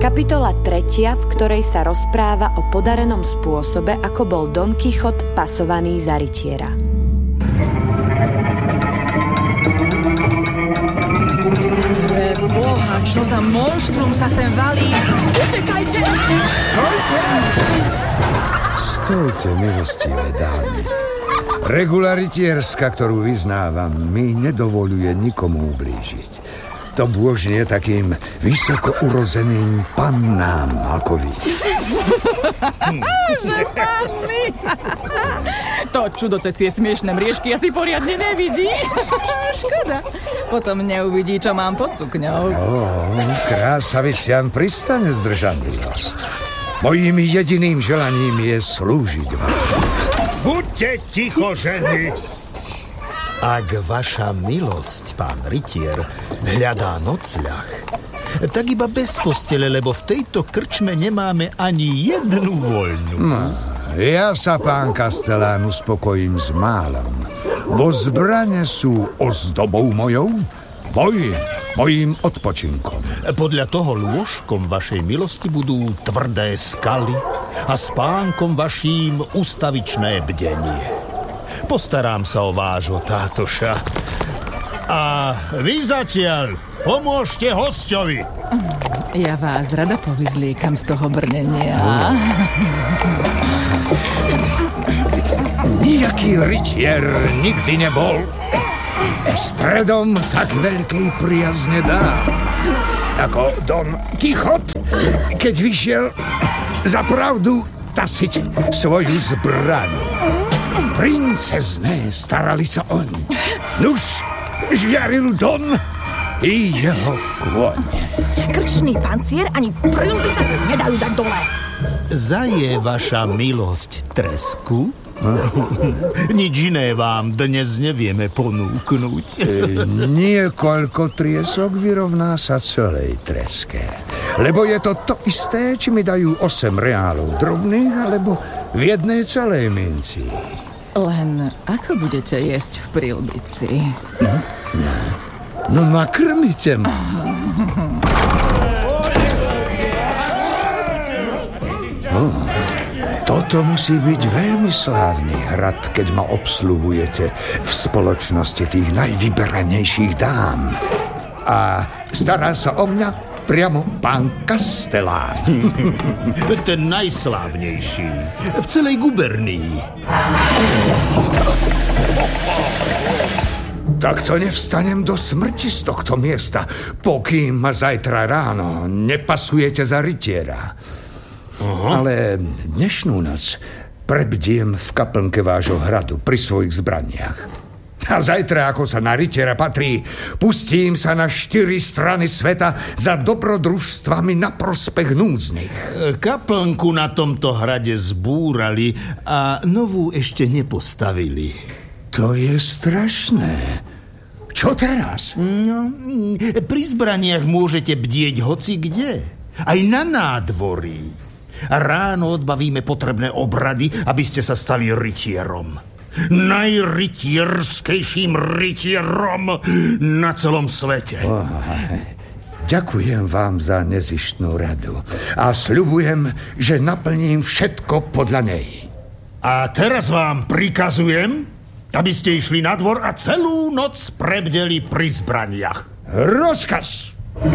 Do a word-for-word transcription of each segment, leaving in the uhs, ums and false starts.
Kapitola tretia, v ktorej sa rozpráva o podarenom spôsobe, ako bol Don Kichot pasovaný za rytiera. Pre Boha, čo za monštrum sa sem valí? Utekajte! Stojte! Stojte, milostivé dámy. Regula rytierska, ktorú vyznávam, mi nedovoľuje nikomu ublížiť. To bôžne takým vysoko urozeným pannám ako vy. To čudo cez tie smiešné mriežky asi poriadne nevidí. Škoda. Potom neuvidí, čo mám pod sukňou. Ó, krásaviciam pristane zdržanlivosť. Mojím jediným želaním je slúžiť vám. Buďte ticho, ženy! Ak vaša milosť, pán rytier, hľadá nocľah, tak iba bez postele, lebo v tejto krčme nemáme ani jednu voľnú. No, ja sa, pán Kastelán, uspokojím s málom, bo zbrane sú ozdobou mojou, boj mojím odpočinkom. Podľa toho lôžkom vašej milosti budú tvrdé skaly a spánkom vaším ustavičné bdenie. Postarám sa o vášho tátoša. A vy zatiaľ pomôžte hosťovi. Ja vás rada povyzliekam z toho brnenia. Nijaký rytier nikdy nebol stredom tak veľkej priazne dám, ako Don Kichot, keď vyšiel za pravdu tasiť svoju zbraň. Princezné starali sa oni. Nuž, žiaril Don i jeho kôň. Krčný pancier ani prľbica sa nedajú dať dole. Zaje vaša milosť tresku? Nič iné vám dnes nevieme ponúknuť. E, niekoľko triesok vyrovná sa celej treske. Lebo je to to isté, či mi dajú osem reálov drobných, alebo v jednej celej minci. Len ako budete jesť v príľbici? Hm? No nakrmite ma. Oh, toto musí byť veľmi slávny hrad, keď ma obsluhujete v spoločnosti tých najvyberanejších dám. A stará sa o mňa priamo pán Kastelán. Ten najslávnejší v celej gubernii. Tak to nevstanem do smrti z tohto miesta, pokým ma zajtra ráno nepasujete za rytiera. Aha. Ale dnešnú noc prebdiem v kaplnke vášho hradu pri svojich zbraniach. A zajtra, ako sa na rytiera patrí, pustím sa na štyri strany sveta za dobrodružstvami na prospech núdznych. Kaplnku na tomto hrade zbúrali a novú ešte nepostavili. To je strašné. Čo teraz? No, pri zbraniach môžete bdieť hoci kde. Aj na nádvorí. A ráno odbavíme potrebné obrady, aby ste sa stali rytierom. Najrytierskejším rytierom na celom svete. Oh, ďakujem vám za nezištnú radu a sľubujem, že naplním všetko podľa nej. A teraz vám prikazujem, aby ste išli na dvor a celú noc prebdeli pri zbraniach. Rozkaz!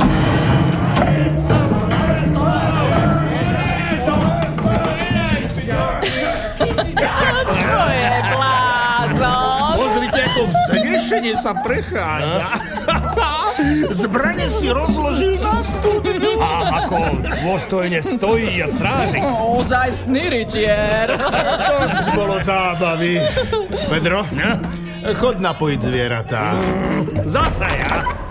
Vznešenie sa prechádza. Zbrane si rozložil na studni. A ako dôstojne stojí a stráži. Ozajstný rytier. To bolo zábavy. Pedro, no? chod napojiť zvieratá. Zasa ja.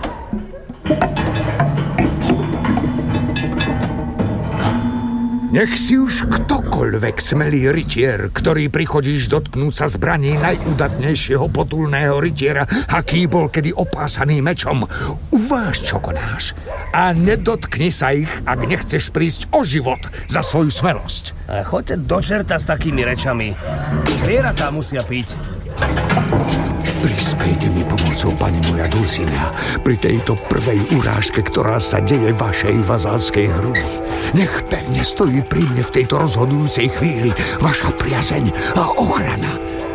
Nech si už ktokoľvek smelý rytier, ktorý prichodíš dotknúť sa zbraní najudatnejšieho potulného rytiera, aký bol kedy opásaný mečom, uváž, čo konáš. A nedotkni sa ich, ak nechceš prísť o život za svoju smelosť. A choďte do čerta s takými rečami. Zvieratá musia piť. Prispejte mi pomocou, pani moja Dulcinea, pri tejto prvej urážke, ktorá sa deje vašej vazalskej hrudi. Nech pevne stojí pri mne v tejto rozhodujúcej chvíli vaša priazeň a ochrana.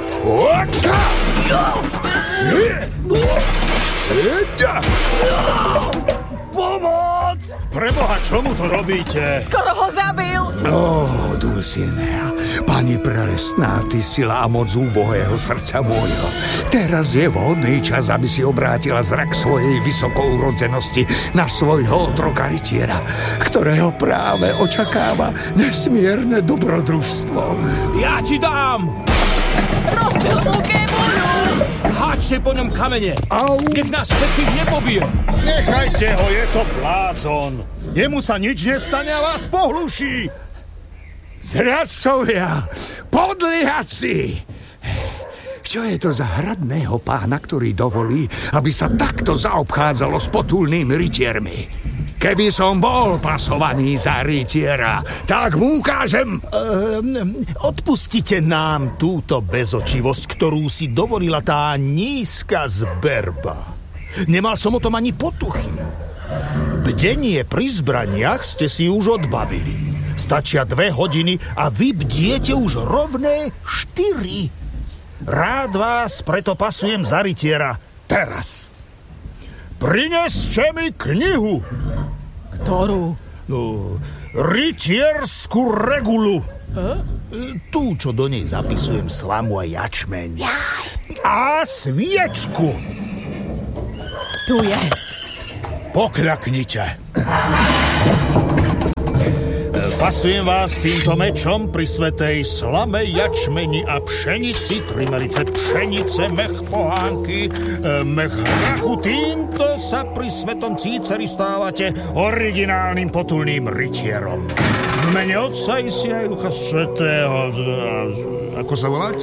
Pomoc! Preboha, čomu to robíte? Skoro ho zabil! Ó, oh, Dulcinea, pani prelestná, ty sila a moc úbohého srdca môjho. Teraz je vhodný čas, aby si obrátila zrak svojej vysokourodzenosti na svojho otroka rytiera, ktorého práve očakáva nesmierne dobrodružstvo. Ja ti dám! Rozbil mu kemuľu! Háčte po ňom kamene! Au! Nech nás všetkých nepobije! Nechajte ho, je to blázon. Jemu sa nič nestane a vás pohluší. Zradcovia, podliaci! Čo je to za hradného pána, ktorý dovolí, aby sa takto zaobchádzalo s potulnými rytiermi? Keby som bol pasovaný za rytiera, tak mu ukážem... Um, odpustite nám túto bezočivosť, ktorú si dovolila tá nízka zberba. Nemal som o tom ani potuchy. Bdenie pri zbraniach ste si už odbavili. Stačia dve hodiny a vy bdiete už rovné štyri. Rád vás preto pasujem za rytiera teraz. Prineste mi knihu. Ktorú? No, rytierskú regulu. A? Tú, čo do nej zapisujem slamu a jačmeň. A sviečku. Tu je. Pokľaknite. Pasujem vás týmto mečom pri svätej slame, jačmeni a pšenici, trimelice pšenice, mech pohánky, mech hrachu. Týmto sa pri svetom Cíceri stávate originálnym potulným rytierom. V mene Otca i Syna i Ducha Svätého. Ako sa voláte?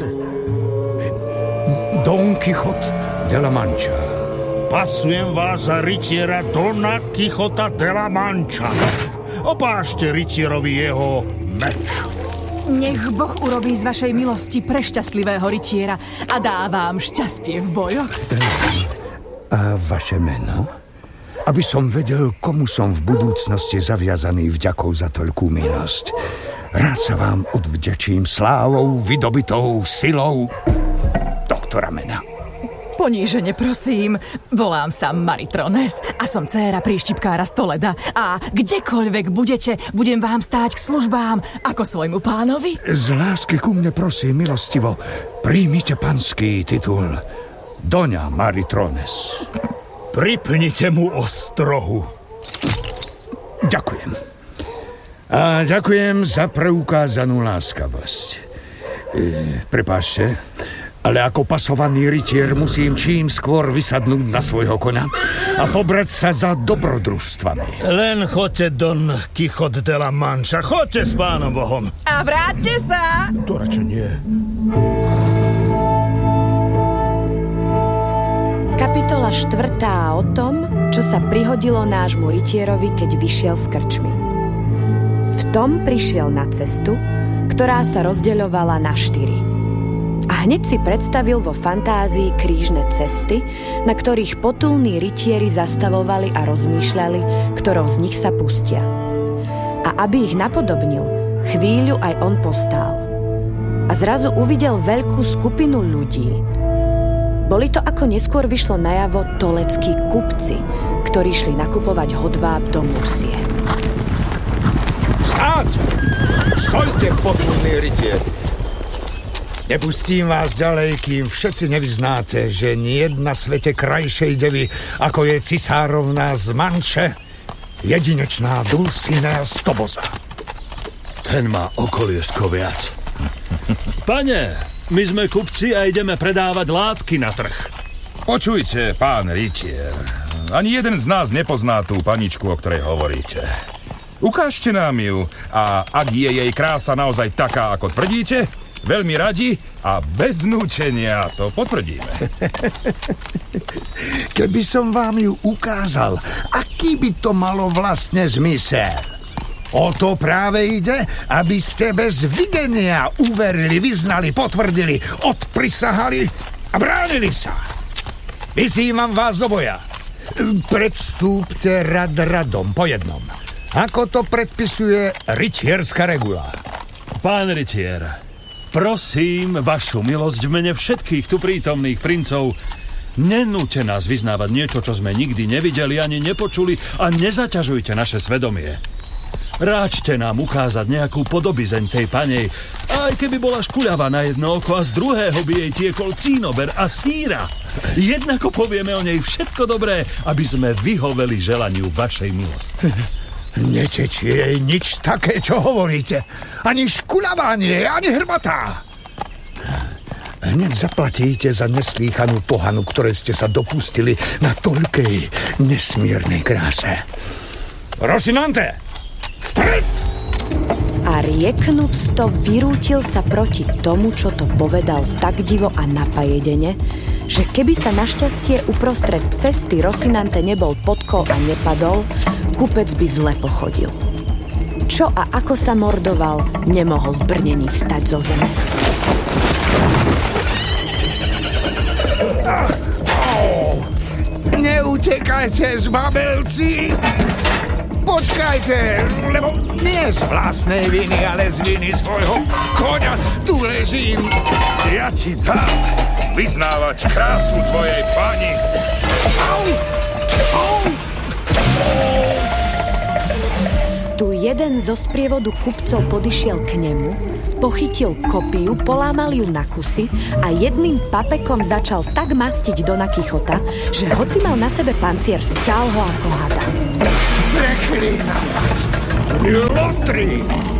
Don Quixote de la Mancha. Pasujem vás za rytiera Dona Quixota de la Mancha. Opášte rytierovi jeho meč. Nech Boh urobí z vašej milosti prešťastlivého rytiera a dá vám šťastie v bojoch. A vaše meno? Aby som vedel, komu som v budúcnosti zaviazaný vďakou za toľkú milosť. Rád sa vám odvďačím slávou, vydobitou silou doktora Mena. Ponížene prosím, volám sa Maritrones a som dcéra príštipkára z Toleda a kdekoľvek budete, budem vám stáť k službám ako svojmu pánovi. Z lásky ku mne prosím milostivo, príjmite panský titul Doňa Maritrones. Pripnite mu ostrohu. Ďakujem. A ďakujem za preukázanú láskavosť. E, prepáčte, ale ako pasovaný rytier musím čím skôr vysadnúť na svojho koňa a pobrať sa za dobrodružstvami. Len choďte, Don Quixote de la Mancha, choďte s pánom Bohom. A vráťte sa! To radšej nie. Kapitola štvrtá o tom, čo sa prihodilo nášmu rytierovi, keď vyšiel z krčmy. V tom prišiel na cestu, ktorá sa rozdeľovala na štyri. A hneď si predstavil vo fantázii krížne cesty, na ktorých potulní rytieri zastavovali a rozmýšľali, ktorou z nich sa pustia. A aby ich napodobnil, chvíľu aj on postál. A zrazu uvidel veľkú skupinu ľudí. Boli to, ako neskôr vyšlo najavo, toleckí kupci, ktorí šli nakupovať hodváb do Mursie. Stáť! Stojte, potulní rytieri! Nepustím vás ďalej, kým všetci nevyznáte, že niet na svete krajšej devy, ako je cisárovná z Manče, jedinečná Dulcinea z Toboza. Ten má okoliesko viac. Pane, my sme kupci a ideme predávať látky na trh. Počujte, pán rytier, ani jeden z nás nepozná tú paničku, o ktorej hovoríte. Ukážte nám ju a ak je jej krása naozaj taká, ako tvrdíte, veľmi radi a bez núčenia to potvrdíme. Keby som vám ju ukázal, aký by to malo vlastne zmysel? O to práve ide, aby ste bez videnia uverili, vyznali, potvrdili, odprisahali a bránili sa. Vyzývam vás do boja. Predstúpte rad radom, po jednom. Ako to predpisuje rytierská regula. Pán rytier, prosím vašu milosť v mene všetkých tu prítomných princov, nenúte nás vyznávať niečo, čo sme nikdy nevideli ani nepočuli a nezaťažujte naše svedomie. Ráčte nám ukázať nejakú podobizeň tej panej, aj keby bola škuľavá na jedno oko a z druhého by jej tiekol cínober a síra. Jednako povieme o nej všetko dobré, aby sme vyhoveli želaniu vašej milosti. Netečie jej nič také, čo hovoríte. Ani škuľavá nie, ani hrbatá. Hneď zaplatíte za neslýchanú pohanu, ktoré ste sa dopustili na toľkej nesmiernej kráse. Rosinante, vpred! A rieknúc to, vyrútil sa proti tomu, čo to povedal tak divo a napajedene, že keby sa našťastie uprostred cesty Rosinante nebol podkol a nepadol, kupec by zle pochodil. Čo a ako sa mordoval, nemohol v brnení vstať zo zeme. Oh, neutekajte, zbabelci! Počkajte, lebo nie z vlastnej viny, ale z viny svojho koňa tu ležím. Ja ti dám vyznávať krásu tvojej pani. Au! Au! Tu jeden zo sprievodu kupcov podišiel k nemu, pochytil kopiu, polámal ju na kusy a jedným papekom začal tak mastiť Dona Kichota, že hoci mal na sebe pancier, stial ho ako hada. Preklínam vás, lotri!